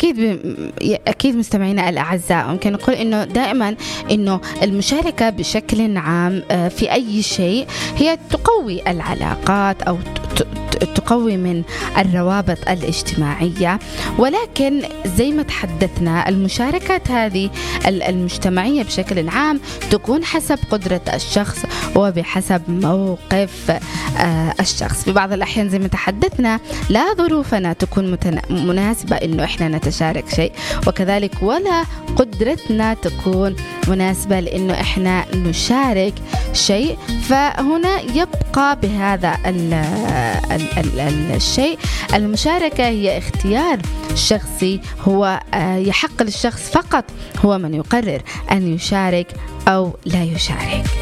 أكيد مستمعينا الأعزاء، ممكن نقول إنه دائما إنه المشاركة بشكل عام في أي شيء هي تقوي العلاقات أو تقوي من الروابط الاجتماعية، ولكن زي ما تحدثنا المشاركات هذه المجتمعية بشكل عام تكون حسب قدرة الشخص وبحسب موقف الشخص. في بعض الأحيان زي ما تحدثنا لا ظروفنا تكون مناسبة إنه إحنا نتشارك شيء، وكذلك ولا قدرتنا تكون مناسبة لإنه إحنا نشارك شيء. فهنا يبقى بهذا الشيء المشاركة هي اختيار شخصي، هو يحق للشخص فقط هو من يقرر أن يشارك أو لا يشارك.